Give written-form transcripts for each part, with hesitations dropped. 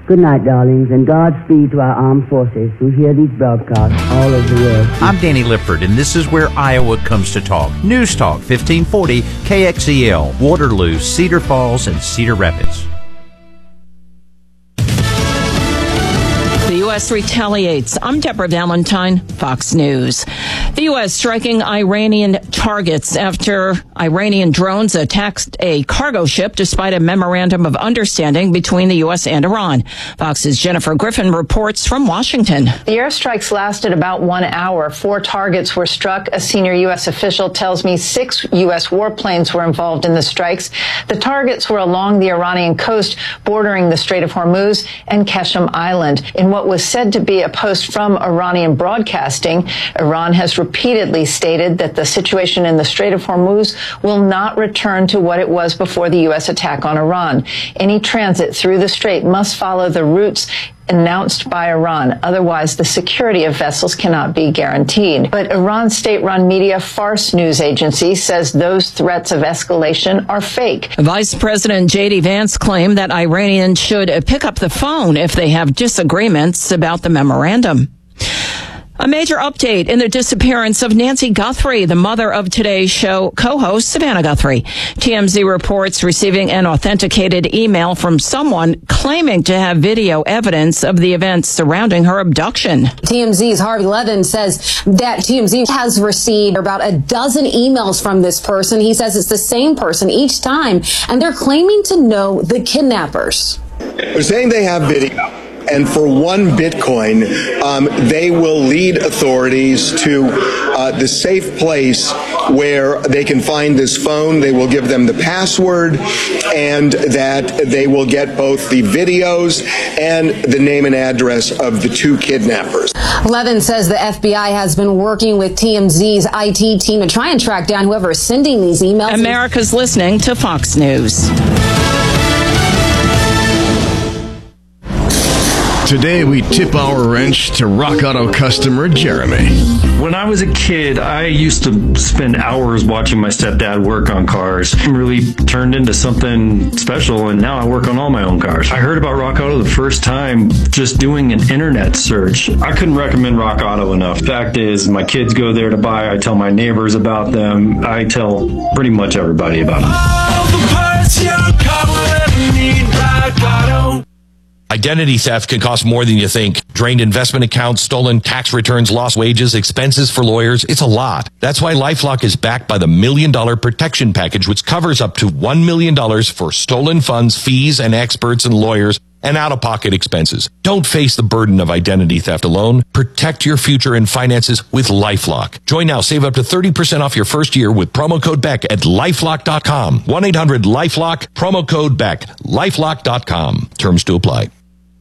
Good night, darlings, and Godspeed to our armed forces who hear these broadcasts all over the world. I'm Danny Lipford, and this is where Iowa comes to talk. News Talk 1540 KXEL, Waterloo, Cedar Falls, and Cedar Rapids. The U.S. retaliates. I'm Deborah Valentine, Fox News. The U.S. striking Iranian targets after Iranian drones attacked a cargo ship despite a memorandum of understanding between the U.S. and Iran. Fox's Jennifer Griffin reports from Washington. The airstrikes lasted about 1 hour. 4 targets were struck. A senior U.S. official tells me 6 U.S. warplanes were involved in the strikes. The targets were along the Iranian coast bordering the Strait of Hormuz and Keshem Island. In what was said to be a post from Iranian broadcasting, Iran has repeatedly stated that the situation in the Strait of Hormuz will not return to what it was before the U.S. attack on Iran. Any transit through the strait must follow the routes announced by Iran. Otherwise, the security of vessels cannot be guaranteed. But Iran's state-run media Fars news agency says those threats of escalation are fake. Vice President J.D. Vance claimed that Iranians should pick up the phone if they have disagreements about the memorandum. A major update in the disappearance of Nancy Guthrie, the mother of Today's Show co-host Savannah Guthrie. TMZ reports receiving an authenticated email from someone claiming to have video evidence of the events surrounding her abduction. TMZ's Harvey Levin says that TMZ has received about a dozen emails from this person. He says it's the same person each time, and they're claiming to know the kidnappers. They're saying they have video. And for 1 Bitcoin, they will lead authorities to the safe place where they can find this phone. They will give them the password, and that they will get both the videos and the name and address of the 2 kidnappers. Levin says the FBI has been working with TMZ's IT team to try and track down whoever is sending these emails. America's listening to Fox News. Today, we tip our wrench to Rock Auto customer Jeremy. When I was a kid, I used to spend hours watching my stepdad work on cars. It really turned into something special, and now I work on all my own cars. I heard about Rock Auto the first time just doing an internet search. I couldn't recommend Rock Auto enough. Fact is, my kids go there to buy. I tell my neighbors about them. I tell pretty much everybody about them. All the parts your car will ever need, Rock Auto. Identity theft can cost more than you think. Drained investment accounts, stolen tax returns, lost wages, expenses for lawyers. It's a lot. That's why LifeLock is backed by the $1 Million Protection Package, which covers up to $1 million for stolen funds, fees, and experts and lawyers, and out-of-pocket expenses. Don't face the burden of identity theft alone. Protect your future and finances with LifeLock. Join now. Save up to 30% off your first year with promo code BECK at LifeLock.com. 1-800-LifeLock, promo code BECK, LifeLock.com. Terms to apply.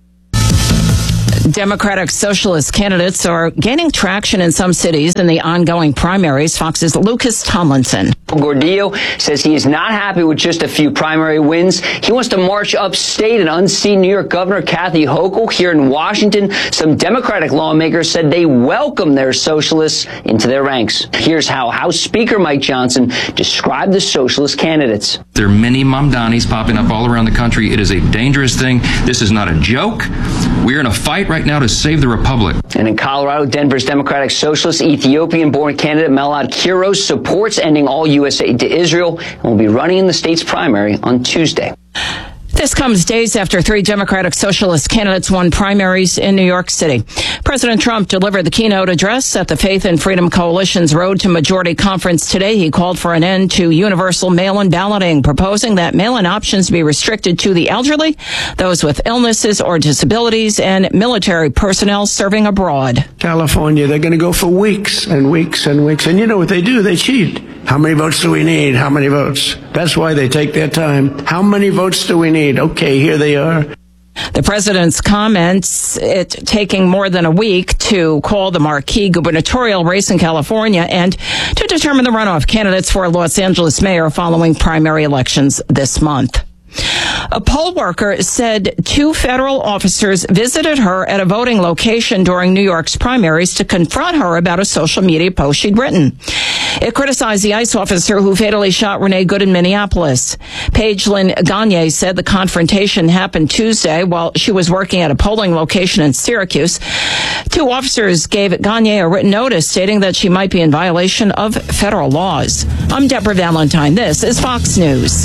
Democratic Socialist candidates are gaining traction in some cities in the ongoing primaries. Fox's Lucas Tomlinson. Gordillo says he is not happy with just a few primary wins. He wants to march upstate and unseat New York Governor Kathy Hochul. Here in Washington, some Democratic lawmakers said they welcome their socialists into their ranks. Here's how House Speaker Mike Johnson described the socialist candidates. There are many Mamdanis popping up all around the country. It is a dangerous thing. This is not a joke. We're in a fight right now to save the republic. And in Colorado, Denver's Democratic Socialist, Ethiopian-born candidate Melad Kiros supports ending all U.S. aid to Israel and will be running in the state's primary on Tuesday. This comes days after 3 Democratic Socialist candidates won primaries in New York City. President Trump delivered the keynote address at the Faith and Freedom Coalition's Road to Majority conference today. He called for an end to universal mail-in balloting, proposing that mail-in options be restricted to the elderly, those with illnesses or disabilities, and military personnel serving abroad. California, they're going to go for weeks and weeks and weeks. And you know what they do? They cheat. How many votes do we need? How many votes? That's why they take their time. How many votes do we need? Okay, here they are. The president's comments, it taking more than a week to call the marquee gubernatorial race in California and to determine the runoff candidates for Los Angeles mayor following primary elections this month. A poll worker said 2 federal officers visited her at a voting location during New York's primaries to confront her about a social media post she'd written. It criticized the ICE officer who fatally shot Renee Good in Minneapolis. Paige Lynn Gagne said the confrontation happened Tuesday while she was working at a polling location in Syracuse. Two officers gave Gagne a written notice stating that she might be in violation of federal laws. I'm Deborah Valentine. This is Fox News.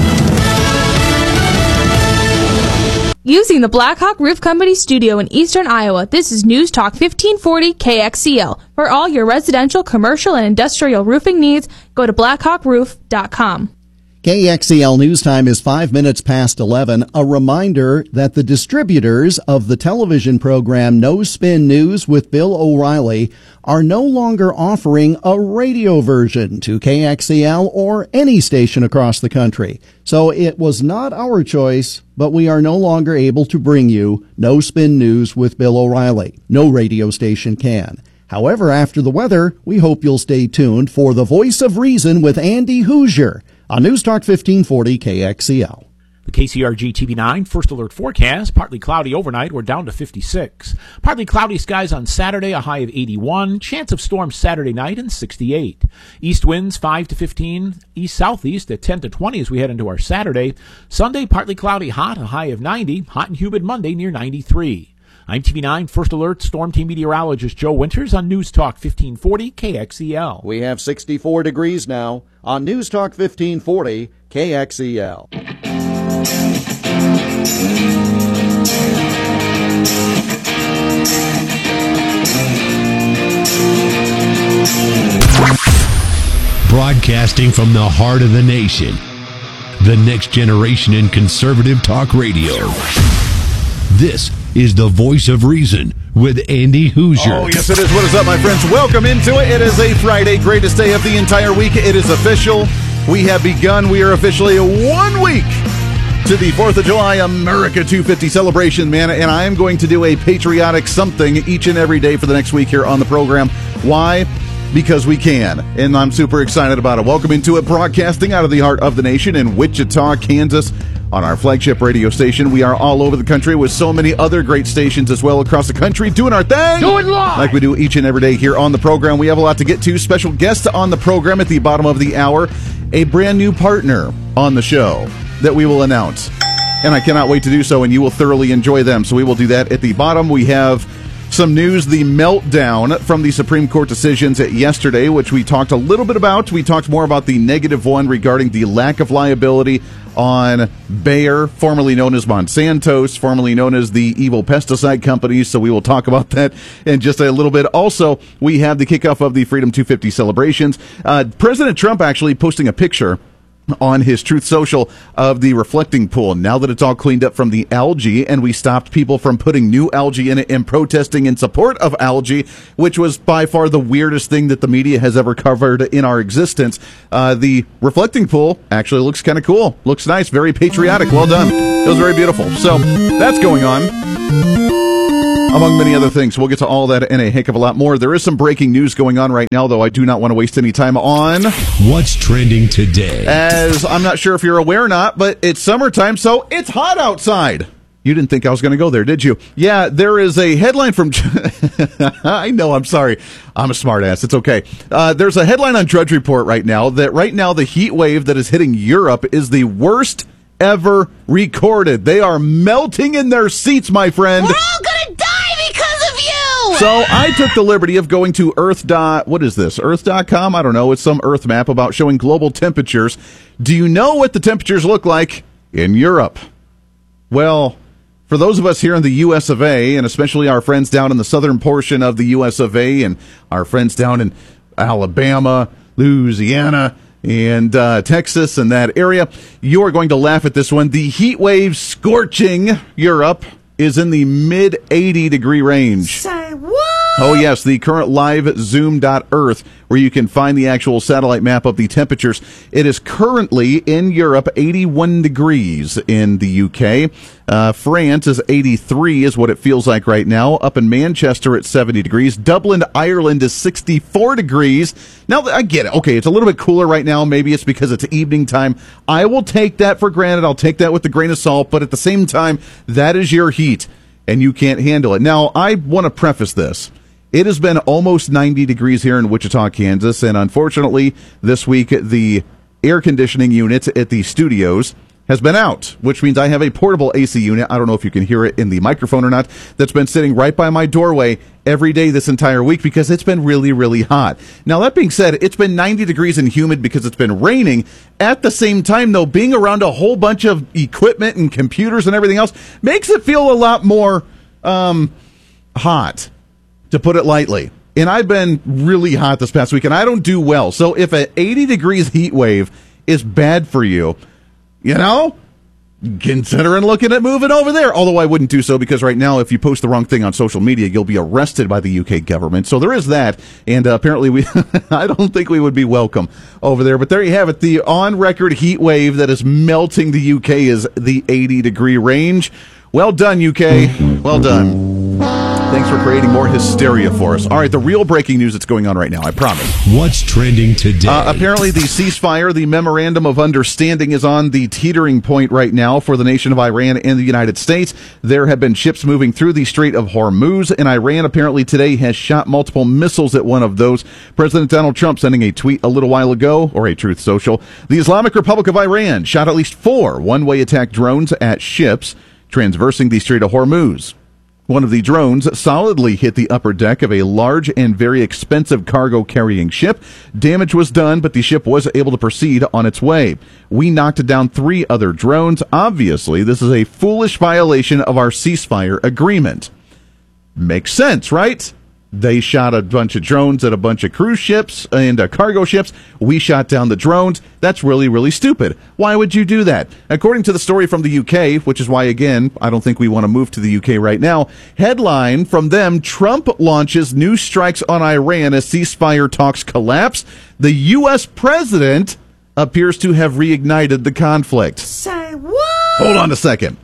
Using the Blackhawk Roof Company studio in eastern Iowa, this is News Talk 1540 KXCL. For all your residential, commercial, and industrial roofing needs, go to blackhawkroof.com. KXCL News Time is 5 minutes past 11. A reminder that the distributors of the television program No Spin News with Bill O'Reilly are no longer offering a radio version to KXCL or any station across the country. So it was not our choice, but we are no longer able to bring you No Spin News with Bill O'Reilly. No radio station can. However, after the weather, we hope you'll stay tuned for The Voice of Reason with Andy Hoosier on News Talk 1540 KXCL. The KCRG TV9 First Alert forecast, partly cloudy overnight, we're down to 56. Partly cloudy skies on Saturday, a high of 81. Chance of storms Saturday night and 68. East winds 5 to 15. East-southeast at 10 to 20 as we head into our Saturday. Sunday, partly cloudy hot, a high of 90. Hot and humid Monday near 93. I'm TV9 First Alert Storm Team meteorologist Joe Winters on News Talk 1540 KXEL. We have 64 degrees now on News Talk 1540 KXEL. Broadcasting from the heart of the nation, the next generation in conservative talk radio. This is The Voice of Reason with Andy Hoosier. Oh, yes, it is. What is up, my friends? Welcome into it. It is a Friday, greatest day of the entire week. It is official. We have begun. We are officially 1 week to the 4th of July America 250 celebration, man. And I am going to do a patriotic something each and every day for the next week here on the program. Why? Because we can, and I'm super excited about it. Welcome into it, broadcasting out of the heart of the nation in Wichita, Kansas, on our flagship radio station. We are all over the country with so many other great stations as well across the country, doing our thing. Do it live! Like we do each and every day here on the program. We have a lot to get to. Special guests on the program at the bottom of the hour. A brand new partner on the show that we will announce. And I cannot wait to do so, and you will thoroughly enjoy them. So we will do that at the bottom. We have some news, the meltdown from the Supreme Court decisions yesterday, which we talked a little bit about. We talked more about the negative one regarding the lack of liability on Bayer, formerly known as Monsanto, formerly known as the evil pesticide companies. So we will talk about that in just a little bit. Also, we have the kickoff of the Freedom 250 celebrations. President Trump actually posting a picture on his Truth Social of the reflecting pool. Now that it's all cleaned up from the algae, and we stopped people from putting new algae in it and protesting in support of algae, which was by far the weirdest thing that the media has ever covered in our existence. The reflecting pool actually looks kind of cool. Looks nice. Very patriotic. Well done. It was very beautiful. So that's going on, among many other things. We'll get to all that and a heck of a lot more. There is some breaking news going on right now, though I do not want to waste any time on what's trending today. As I'm not sure if you're aware or not, but it's summertime, so it's hot outside. You didn't think I was going to go there, did you? Yeah, there is a headline from... I know, I'm sorry. I'm a smart ass. It's okay. There's a headline on Drudge Report right now that right now the heat wave that is hitting Europe is the worst ever recorded. They are melting in their seats, my friend. We're all going to die because of you! So I took the liberty of going to what is this? Earth.com? I don't know. It's some Earth map about showing global temperatures. Do you know what the temperatures look like in Europe? Well, for those of us here in the U.S. of A., and especially our friends down in the southern portion of the U.S. of A., and our friends down in Alabama, Louisiana, and Texas and that area, you are going to laugh at this one. The heat wave scorching Europe is in the mid-80 degree range. Say what? Oh, yes, the current live zoom.earth, where you can find the actual satellite map of the temperatures. It is currently in Europe 81 degrees in the UK. France is 83 is what it feels like right now. Up in Manchester at 70 degrees. Dublin, Ireland is 64 degrees. Now, I get it. Okay, it's a little bit cooler right now. Maybe it's because it's evening time. I will take that for granted. I'll take that with a grain of salt. But at the same time, that is your heat, and you can't handle it. Now, I want to preface this. It has been almost 90 degrees here in Wichita, Kansas, and unfortunately, this week, the air conditioning unit at the studios has been out, which means I have a portable AC unit. I don't know if you can hear it in the microphone or not. That's been sitting right by my doorway every day this entire week because it's been really, really hot. Now, that being said, it's been 90 degrees and humid because it's been raining. At the same time, though, being around a whole bunch of equipment and computers and everything else makes it feel a lot more hot, to put it lightly. And I've been really hot this past week, and I don't do well. So if an 80 degrees heat wave is bad for you, you know, considering looking at moving over there. Although I wouldn't do so because right now, if you post the wrong thing on social media, you'll be arrested by the UK government. So there is that. And apparently, I don't think we would be welcome over there. But there you have it. The on-record heat wave that is melting the UK is the 80-degree range. Well done, UK. Well done. Thanks for creating more hysteria for us. All right, the real breaking news that's going on right now, I promise. What's trending today? Apparently, the ceasefire, the Memorandum of Understanding, is on the teetering point right now for the nation of Iran and the United States. There have been ships moving through the Strait of Hormuz, and Iran apparently today has shot multiple missiles at one of those. President Donald Trump sending a tweet a little while ago, or a Truth Social. The Islamic Republic of Iran shot at least 4 one-way attack drones at ships transversing the Strait of Hormuz. One of the drones solidly hit the upper deck of a large and very expensive cargo-carrying ship. Damage was done, but the ship was able to proceed on its way. We knocked down 3 other drones. Obviously, this is a foolish violation of our ceasefire agreement. Makes sense, right? They shot a bunch of drones at a bunch of cruise ships and cargo ships. We shot down the drones. That's really, really stupid. Why would you do that? According to the story from the UK, which is why, again, I don't think we want to move to the UK right now, headline from them, Trump launches new strikes on Iran as ceasefire talks collapse. The U.S. president appears to have reignited the conflict. Say what? Hold on a second.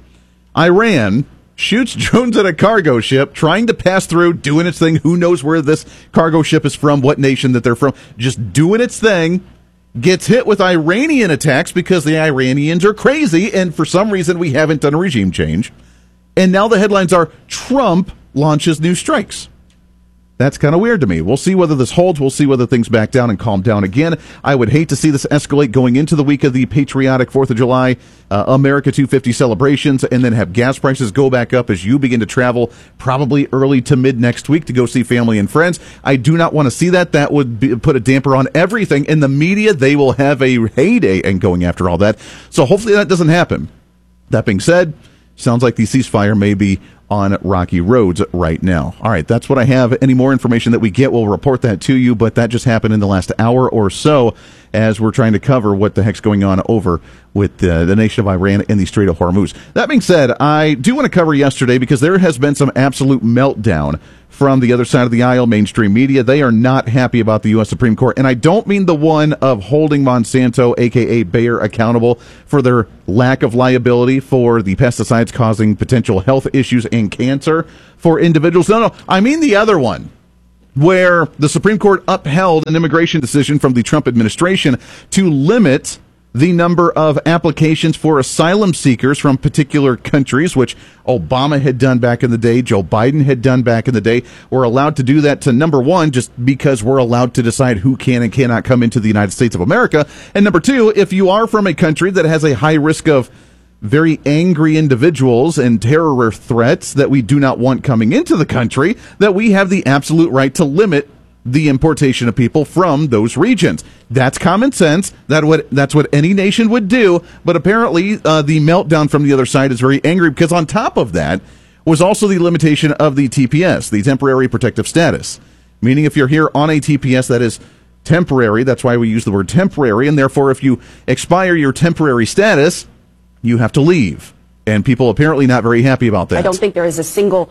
Iran shoots drones at a cargo ship, trying to pass through, doing its thing. Who knows where this cargo ship is from, what nation that they're from. Just doing its thing. Gets hit with Iranian attacks because the Iranians are crazy, and for some reason we haven't done a regime change. And now the headlines are, Trump launches new strikes. That's kind of weird to me. We'll see whether this holds. We'll see whether things back down and calm down again. I would hate to see this escalate going into the week of the patriotic 4th of July, America 250 celebrations, and then have gas prices go back up as you begin to travel probably early to mid next week to go see family and friends. I do not want to see that. That would put a damper on everything. In the media, they will have a heyday and going after all that. So hopefully that doesn't happen. That being said, sounds like the ceasefire may be on rocky roads right now. All right, that's what I have. Any more information that we get, we'll report that to you, but that just happened in the last hour or so as we're trying to cover what the heck's going on over with the nation of Iran and the Strait of Hormuz. That being said, I do want to cover yesterday because there has been some absolute meltdown from the other side of the aisle, mainstream media. They are not happy about the U.S. Supreme Court, and I don't mean the one of holding Monsanto, a.k.a. Bayer, accountable for their lack of liability for the pesticides causing potential health issues and cancer for individuals. No, I mean the other one, where the Supreme Court upheld an immigration decision from the Trump administration to limit the number of applications for asylum seekers from particular countries, which Obama had done back in the day, Joe Biden had done back in the day. We're allowed to do that to, number one, just because we're allowed to decide who can and cannot come into the United States of America. And number two, if you are from a country that has a high risk of very angry individuals and terror threats that we do not want coming into the country, that we have the absolute right to limit the importation of people from those regions. That's common sense. That's what any nation would do. But apparently, the meltdown from the other side is very angry because on top of that was also the limitation of the TPS, the temporary protective status. Meaning if you're here on a TPS that is temporary, that's why we use the word temporary, and therefore if you expire your temporary status, you have to leave. And people apparently not very happy about that. I don't think there is a single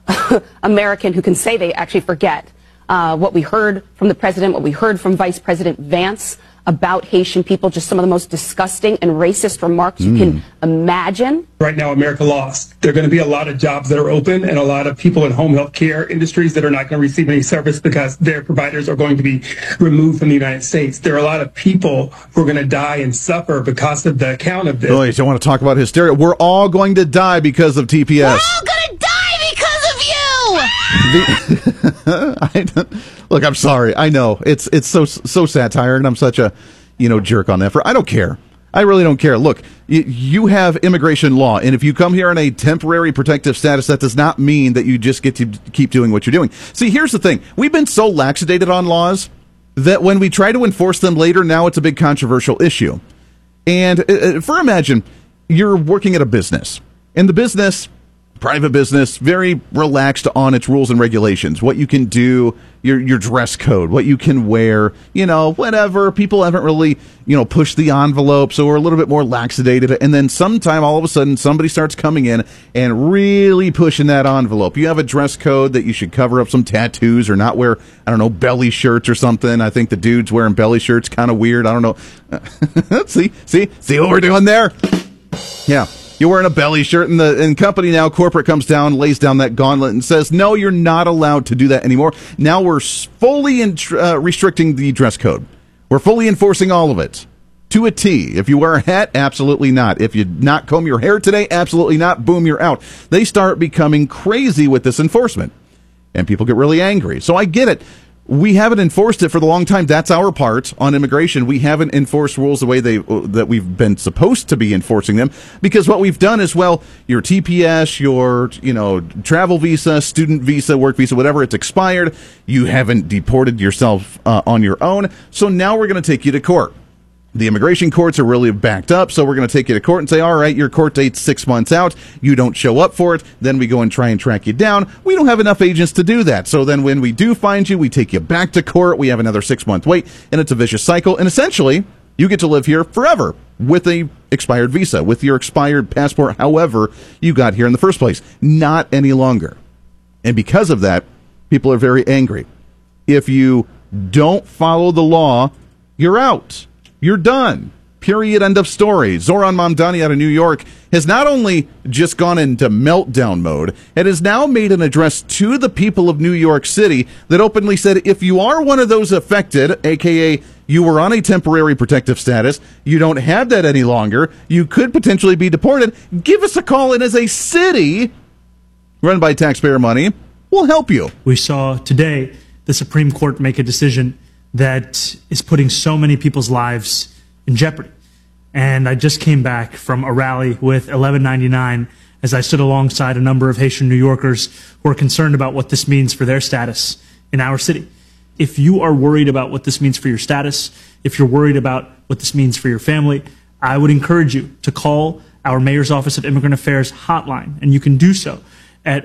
American who can say they actually forget what we heard from the president, what we heard from Vice President Vance about Haitian people, just some of the most disgusting and racist remarks you can imagine. Right now, America lost. There are going to be a lot of jobs that are open and a lot of people in home health care industries that are not going to receive any service because their providers are going to be removed from the United States. There are a lot of people who are going to die and suffer because of the account of this. Oh, you don't want to talk about hysteria. We're all going to die because of TPS. We're all going to die because of you! Look, I'm sorry. I know it's so satire, and I'm such a jerk on that. I don't care. I really don't care. Look, you have immigration law, and if you come here on a temporary protective status, that does not mean that you just get to keep doing what you're doing. See, here's the thing. We've been so laxated on laws that when we try to enforce them later, now it's a big controversial issue. And imagine you're working at a business, and the business, private business, very relaxed on its rules and regulations, what you can do, your dress code, what you can wear, whatever. People haven't really, pushed the envelope, so we're a little bit more laxated. And then sometime, all of a sudden, somebody starts coming in and really pushing that envelope. You have a dress code that you should cover up some tattoos or not wear, belly shirts or something. I think the dudes wearing belly shirts kind of weird. I don't know. See what we're doing there? Yeah. You're wearing a belly shirt, and company now, corporate comes down, lays down that gauntlet, and says, no, you're not allowed to do that anymore. Now we're fully restricting the dress code. We're fully enforcing all of it to a T. If you wear a hat, absolutely not. If you not comb your hair today, absolutely not. Boom, you're out. They start becoming crazy with this enforcement, and people get really angry. So I get it. We haven't enforced it for the long time. That's our part on immigration. We haven't enforced rules the way that we've been supposed to be enforcing them, because what we've done is, your TPS, your travel visa, student visa, work visa, whatever, it's expired. You haven't deported yourself on your own, so now we're going to take you to court. The immigration courts are really backed up, so we're going to take you to court and say, all right, your court date's 6 months out. You don't show up for it. Then we go and try and track you down. We don't have enough agents to do that. So then when we do find you, we take you back to court. We have another 6-month wait, and it's a vicious cycle. And essentially, you get to live here forever with a expired visa, with your expired passport, however you got here in the first place. Not any longer. And because of that, people are very angry. If you don't follow the law, you're out. You're done. Period. End of story. Zoran Mamdani out of New York has not only just gone into meltdown mode, it has now made an address to the people of New York City that openly said, if you are one of those affected, aka you were on a temporary protective status, you don't have that any longer, you could potentially be deported, give us a call, and as a city run by taxpayer money, we'll help you. We saw today the Supreme Court make a decision that is putting so many people's lives in jeopardy. And I just came back from a rally with 1199 as I stood alongside a number of Haitian New Yorkers who are concerned about what this means for their status in our city. If you are worried about what this means for your status, if you're worried about what this means for your family, I would encourage you to call our Mayor's Office of Immigrant Affairs hotline, and you can do so at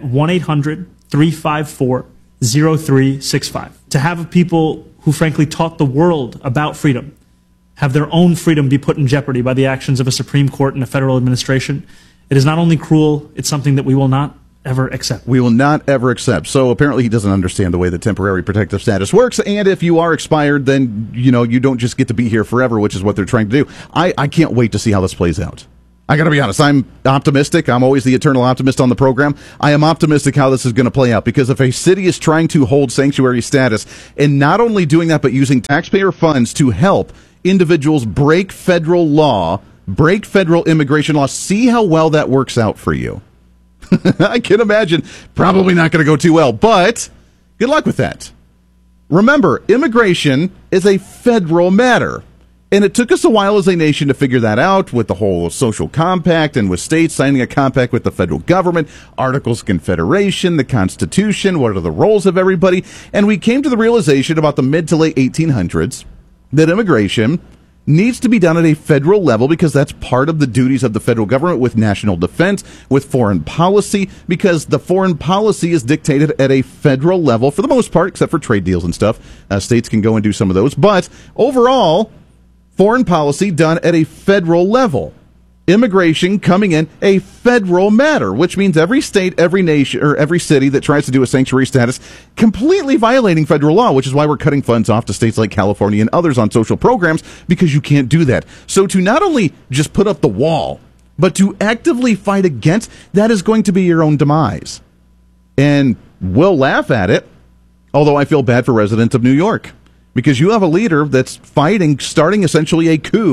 1-800-354-0365. To have people who frankly taught the world about freedom have their own freedom be put in jeopardy by the actions of a Supreme Court and a federal administration, it is not only cruel, it's something that we will not ever accept. We will not ever accept. So apparently he doesn't understand the way that temporary protective status works, and if you are expired, then you don't just get to be here forever, which is what they're trying to do. I can't wait to see how this plays out. I got to be honest, I'm optimistic. I'm always the eternal optimist on the program. I am optimistic how this is going to play out, because if a city is trying to hold sanctuary status, and not only doing that, but using taxpayer funds to help individuals break federal law, break federal immigration law, see how well that works out for you. I can imagine probably not going to go too well, but good luck with that. Remember, immigration is a federal matter. And it took us a while as a nation to figure that out, with the whole social compact and with states signing a compact with the federal government, Articles of Confederation, the Constitution, what are the roles of everybody. And we came to the realization about the mid to late 1800s that immigration needs to be done at a federal level, because that's part of the duties of the federal government, with national defense, with foreign policy, because the foreign policy is dictated at a federal level for the most part, except for trade deals and stuff. States can go and do some of those. But overall, foreign policy done at a federal level. Immigration coming in a federal matter, which means every state, every nation, or every city that tries to do a sanctuary status completely violating federal law, which is why we're cutting funds off to states like California and others on social programs, because you can't do that. So to not only just put up the wall, but to actively fight against, that is going to be your own demise. And we'll laugh at it, although I feel bad for residents of New York, because you have a leader that's fighting, starting essentially a coup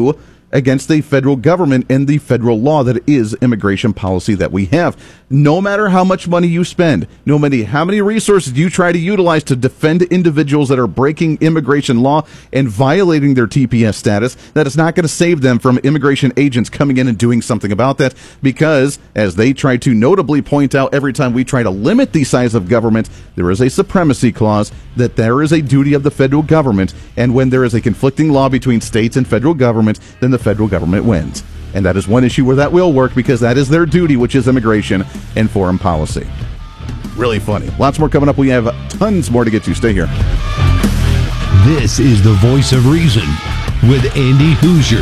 against the federal government and the federal law that is immigration policy that we have. No matter how much money you spend, no matter how many resources you try to utilize to defend individuals that are breaking immigration law and violating their TPS status, that is not going to save them from immigration agents coming in and doing something about that, because, as they try to notably point out every time we try to limit the size of government, there is a supremacy clause, that there is a duty of the federal government, and when there is a conflicting law between states and federal government, then the federal government wins. And that is one issue where that will work, because that is their duty, which is immigration and foreign policy. Really funny. Lots more coming up. We have tons more to get to. Stay here. This is the Voice of Reason with Andy Hoosier.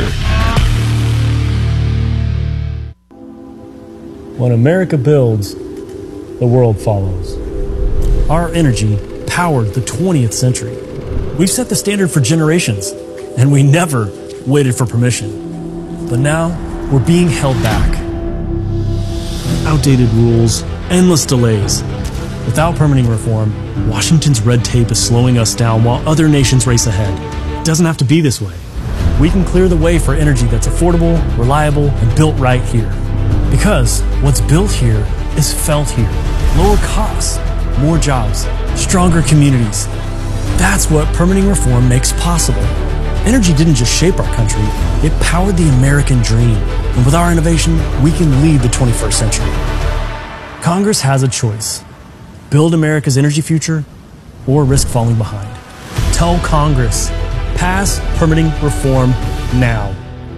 When America builds, the world follows. Our energy powered the 20th century. We've set the standard for generations, and we never waited for permission. But now, we're being held back. Outdated rules, endless delays. Without permitting reform, Washington's red tape is slowing us down while other nations race ahead. It doesn't have to be this way. We can clear the way for energy that's affordable, reliable, and built right here. Because what's built here is felt here. Lower costs, more jobs, stronger communities. That's what permitting reform makes possible. Energy didn't just shape our country, it powered the American dream. And with our innovation, we can lead the 21st century. Congress has a choice. Build America's energy future or risk falling behind. Tell Congress, pass permitting reform now.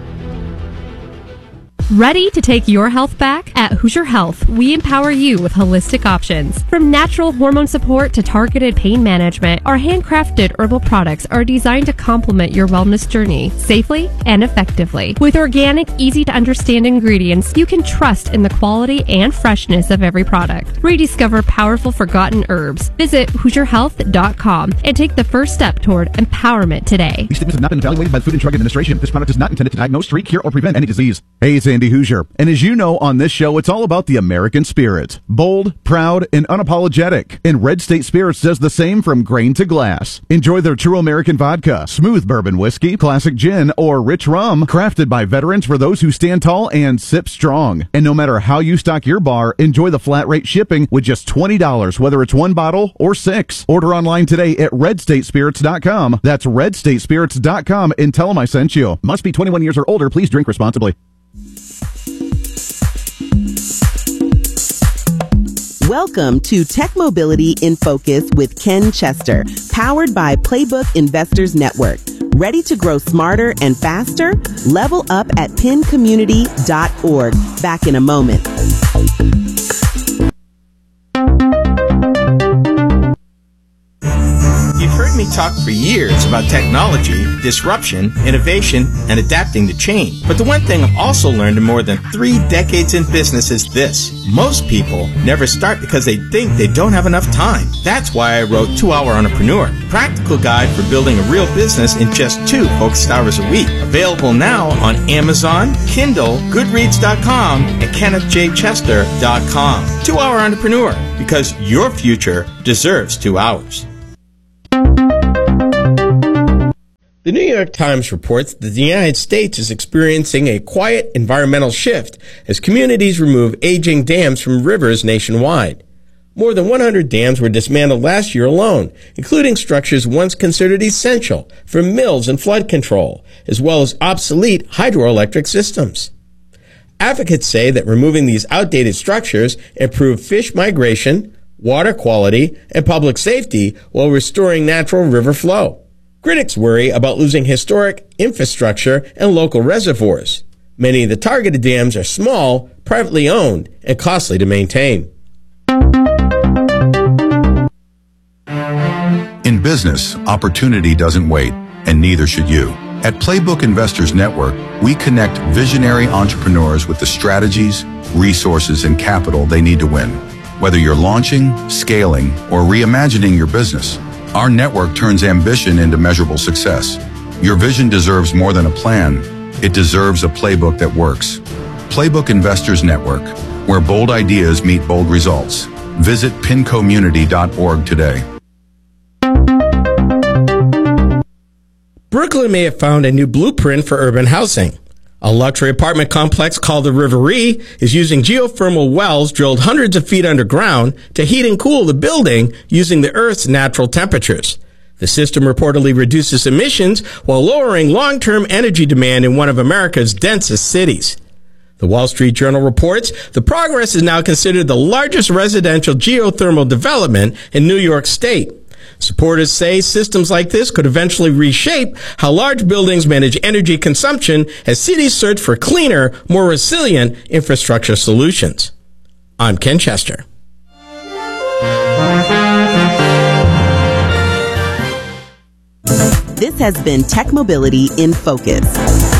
Ready to take your health back? At Hoosier Health, we empower you with holistic options. From natural hormone support to targeted pain management, our handcrafted herbal products are designed to complement your wellness journey safely and effectively. With organic, easy-to-understand ingredients, you can trust in the quality and freshness of every product. Rediscover powerful forgotten herbs. Visit HoosierHealth.com and take the first step toward empowerment today. These statements have not been evaluated by the Food and Drug Administration. This product is not intended to diagnose, treat, cure, or prevent any disease. Hey, it's Andy Hoosier. And as you know, on this show, it's all about the American spirit. Bold, proud, and unapologetic. And Red State Spirits does the same from grain to glass. Enjoy their true American vodka, smooth bourbon whiskey, classic gin, or rich rum. Crafted by veterans for those who stand tall and sip strong. And no matter how you stock your bar, enjoy the flat rate shipping with just $20, whether it's one bottle or 6. Order online today at redstatespirits.com. That's redstatespirits.com and tell them I sent you. Must be 21 years or older. Please drink responsibly. Welcome to Tech Mobility in Focus with Ken Chester, powered by Playbook Investors Network. Ready to grow smarter and faster? Level up at pincommunity.org. Back in a moment. You've heard me talk for years about technology, disruption, innovation, and adapting to change. But the one thing I've also learned in more than 3 decades in business is this. Most people never start because they think they don't have enough time. That's why I wrote 2 Hour Entrepreneur, practical guide for building a real business in just 2 focused hours a week. Available now on Amazon, Kindle, Goodreads.com, and KennethJChester.com. 2 Hour Entrepreneur, because your future deserves 2 hours. The New York Times reports that the United States is experiencing a quiet environmental shift as communities remove aging dams from rivers nationwide. More than 100 dams were dismantled last year alone, including structures once considered essential for mills and flood control, as well as obsolete hydroelectric systems. Advocates say that removing these outdated structures improve fish migration, water quality, and public safety while restoring natural river flow. Critics worry about losing historic infrastructure and local reservoirs. Many of the targeted dams are small, privately owned, and costly to maintain. In business, opportunity doesn't wait, and neither should you. At Playbook Investors Network, we connect visionary entrepreneurs with the strategies, resources, and capital they need to win. Whether you're launching, scaling, or reimagining your business, our network turns ambition into measurable success. Your vision deserves more than a plan. It deserves a playbook that works. Playbook Investors Network, where bold ideas meet bold results. Visit pincommunity.org today. Brooklyn may have found a new blueprint for urban housing. A luxury apartment complex called the Riverie is using geothermal wells drilled hundreds of feet underground to heat and cool the building using the Earth's natural temperatures. The system reportedly reduces emissions while lowering long-term energy demand in one of America's densest cities. The Wall Street Journal reports the Progress is now considered the largest residential geothermal development in New York State. Supporters say systems like this could eventually reshape how large buildings manage energy consumption as cities search for cleaner, more resilient infrastructure solutions. I'm Ken Chester. This has been Tech Mobility in Focus.